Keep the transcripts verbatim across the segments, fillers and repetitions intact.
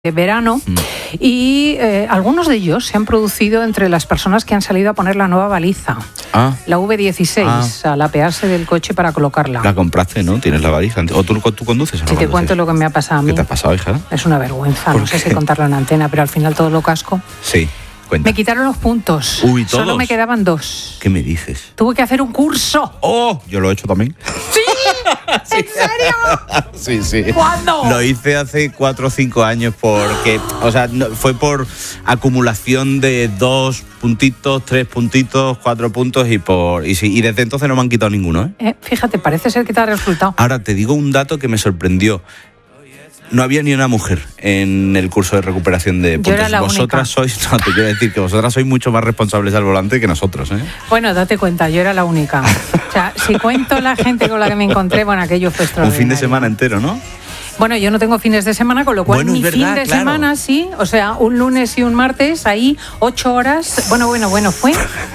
de verano mm. y eh, algunos de ellos se han producido entre las personas que han salido a poner la nueva baliza, ah. la uve dieciséis, ah. al apearse del coche para colocarla. La compraste, ¿no? Tienes la baliza. ¿O tú, tú conduces? Si te cuento lo que me ha pasado a mí. ¿Qué te ha pasado, hija? Es una vergüenza, no sé si contarlo en antena, pero al final todo lo casco. Sí. Cuenta. Me quitaron los puntos. Uy, ¿todos? Solo me quedaban dos. ¿Qué me dices? Tuve que hacer un curso. ¡Oh! Yo lo he hecho también. ¡Sí! ¿En serio? Sí, sí. ¿Cuándo? Lo hice hace cuatro o cinco años porque, o sea, no, fue por acumulación de dos puntitos, tres puntitos, cuatro puntos y por y, sí, y desde entonces no me han quitado ninguno, ¿eh? eh fíjate, parece ser que te ha resultado. Ahora te digo un dato que me sorprendió. No había ni una mujer en el curso de recuperación de puntos. Yo era la vosotras única. sois, no, te quiero decir que vosotras sois mucho más responsables al volante que nosotros, ¿eh? Bueno, date cuenta, yo era la única. O sea, si cuento la gente con la que me encontré, bueno, aquello fue extraordinario. Un fin de semana entero, ¿no? Bueno, yo no tengo fines de semana, con lo cual bueno, mi verdad, fin de claro. semana sí, o sea, un lunes y un martes, ahí ocho horas. Bueno, bueno, bueno, fue...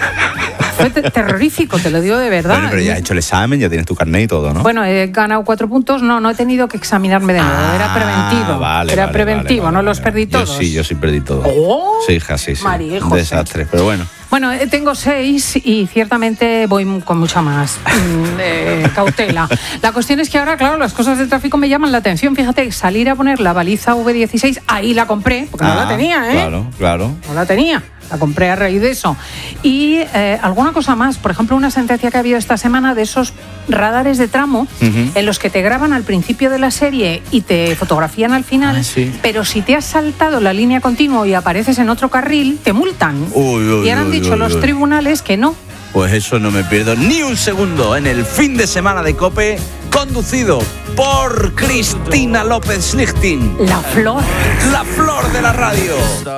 Fue te- terrorífico, te lo digo de verdad. Bueno, pero ya has hecho el examen, ya tienes tu carnet y todo, ¿no? Bueno, he ganado cuatro puntos, no, no he tenido que examinarme de nuevo, ah, era preventivo. Vale, era vale, preventivo, vale, vale, no los vale. perdí todos. Yo sí, yo sí perdí todo. Oh, sí, hija, sí, sí. María José. Un desastre, pero bueno. Bueno, eh, tengo seis y ciertamente voy m- con mucha más mm, eh, cautela. La cuestión es que ahora, claro, las cosas de tráfico me llaman la atención. Fíjate, salir a poner la baliza uve dieciséis, ahí la compré, porque ah, no la tenía, ¿eh? Claro, claro. No la tenía. La compré a raíz de eso. Y eh, alguna cosa más, por ejemplo, una sentencia que ha habido esta semana de esos radares de tramo uh-huh. en los que te graban al principio de la serie y te fotografían al final, ah, sí. pero si te has saltado la línea continua y apareces en otro carril, te multan. Uy, uy, y ahora han uy, dicho uy, los uy. tribunales que no. Pues eso no me pierdo ni un segundo en el fin de semana de COPE, conducido por Cristina López Schlichting. La flor. La flor de la radio.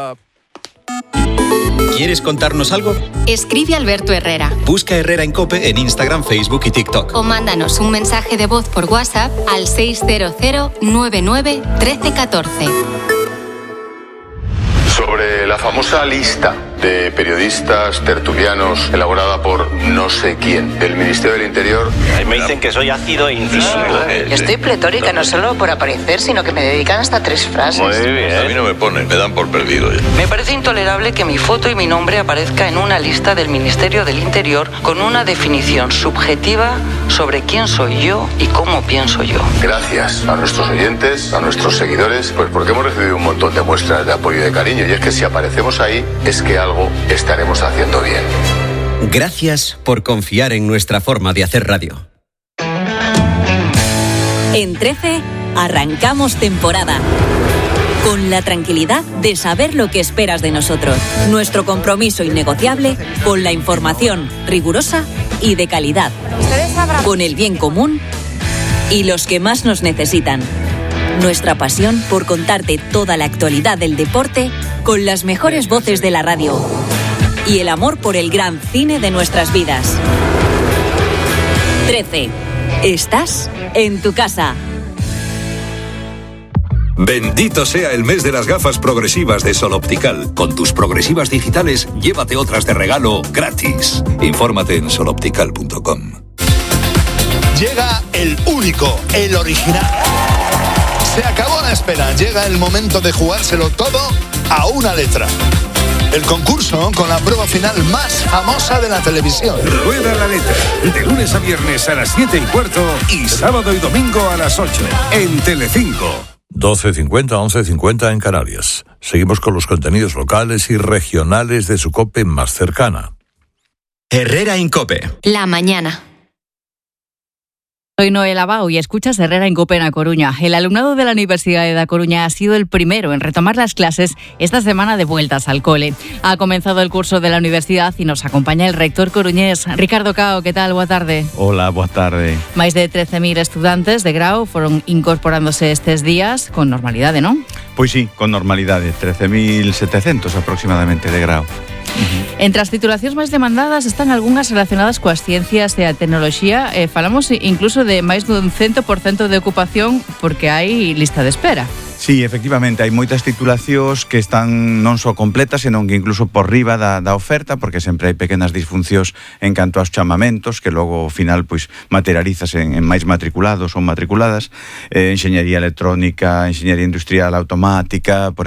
¿Quieres contarnos algo? Escribe Alberto Herrera. Busca Herrera en COPE en Instagram, Facebook y TikTok. O mándanos un mensaje de voz por WhatsApp al seis cero cero nueve nueve uno tres uno cuatro. Sobre la famosa lista de periodistas tertulianos elaborada por no sé quién del Ministerio del Interior. Ahí me dicen que soy ácido e incisivo. Yo estoy pletórica, no solo por aparecer, sino que me dedican hasta tres frases. Muy bien. A mí no me ponen, me dan por perdido. Me parece intolerable que mi foto y mi nombre aparezca en una lista del Ministerio del Interior con una definición subjetiva sobre quién soy yo y cómo pienso yo. Gracias a nuestros oyentes, a nuestros seguidores, pues porque hemos recibido un montón de muestras de apoyo y de cariño. Y es que si aparecemos ahí, es que algo estaremos haciendo bien. Gracias por confiar en nuestra forma de hacer radio. En trece, arrancamos temporada. Con la tranquilidad de saber lo que esperas de nosotros. Nuestro compromiso innegociable con la información rigurosa y de calidad. Con el bien común y los que más nos necesitan. Nuestra pasión por contarte toda la actualidad del deporte con las mejores voces de la radio. Y el amor por el gran cine de nuestras vidas. trece. Estás en tu casa. Bendito sea el mes de las gafas progresivas de Sol Optical. Con tus progresivas digitales, llévate otras de regalo gratis. Infórmate en sol optical punto com. Llega el único, el original. Se acabó la espera. Llega el momento de jugárselo todo a una letra. El concurso con la prueba final más famosa de la televisión. Rueda la letra. De lunes a viernes a las siete y cuarto y sábado y domingo a las ocho. En Telecinco. doce cincuenta, once cincuenta en Canarias. Seguimos con los contenidos locales y regionales de su COPE más cercana. Herrera en COPE. La mañana. Soy Noel Abao y escuchas Herrera en COPE en A Coruña. El alumnado de la Universidad de A Coruña ha sido el primero en retomar las clases esta semana de vueltas al cole. Ha comenzado el curso de la universidad y nos acompaña el rector coruñés, Ricardo Cao. ¿Qué tal? Boa tarde. Hola, boa tarde. Máis de trece mil estudantes de grau foron incorporándose estes días con normalidade, non? Pois sí, con normalidade. trece mil setecientos aproximadamente de grau. Uh-huh. Entre as titulacións máis demandadas están algunhas relacionadas coas ciencias e a tecnoloxía. Eh, falamos incluso de máis dun cento por cento de ocupación porque hai lista de espera. Sí, efectivamente, hai moitas titulacións que están non só completas, senón que incluso por riba da, da oferta, porque sempre hai pequenas disfuncións en canto aos chamamentos, que logo ao final pois materializas en, en máis matriculados ou matriculadas, eh, enxeñería electrónica, enxeñería industrial automática, por